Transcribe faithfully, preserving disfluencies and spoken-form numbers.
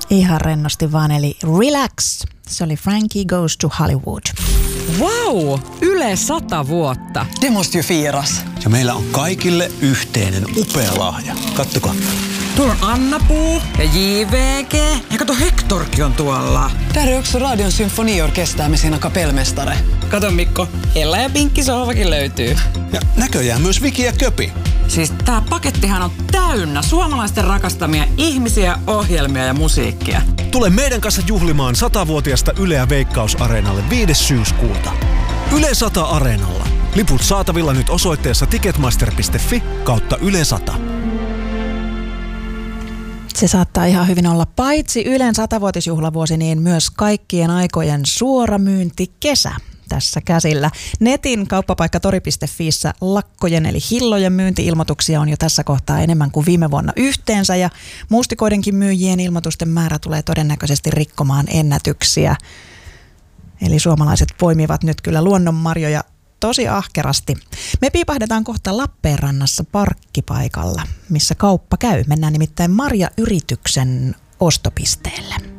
Ihan rennosti vaan, eli relax. Se oli Frankie Goes to Hollywood. Wow! Yle sata vuotta. Det måste ju firas. Ja meillä on kaikille yhteinen upea lahja. Kattokaa. Tuolla on Anna-Puu ja J V G. Ja kato, Hectorkin on tuolla. Där är också Radion symfoniorkester med sina kapellmästare. Kato Mikko, Ella ja Pinkki sohvakin löytyy. Ja näköjään myös Viki ja Köpi. Siis tää pakettihan on täynnä suomalaisten rakastamia ihmisiä, ohjelmia ja musiikkia. Tule meidän kanssa juhlimaan satavuotiasta Yleä Veikkaus-areenalle viides syyskuuta. Yle sata Areenalla. Liput saatavilla nyt osoitteessa ticketmaster piste fi kautta Yle sata. Se saattaa ihan hyvin olla paitsi Ylen satavuotisjuhlavuosi, niin myös kaikkien aikojen suoramyyntikesä tässä käsillä. Netin kauppapaikkatori piste fiissä lakkojen eli hillojen myynti-ilmoituksia on jo tässä kohtaa enemmän kuin viime vuonna yhteensä, ja mustikoidenkin myyjien ilmoitusten määrä tulee todennäköisesti rikkomaan ennätyksiä. Eli suomalaiset poimivat nyt kyllä luonnonmarjoja tosi ahkerasti. Me piipahdetaan kohta Lappeenrannassa parkkipaikalla, missä kauppa käy. Mennään nimittäin marjayrityksen ostopisteelle.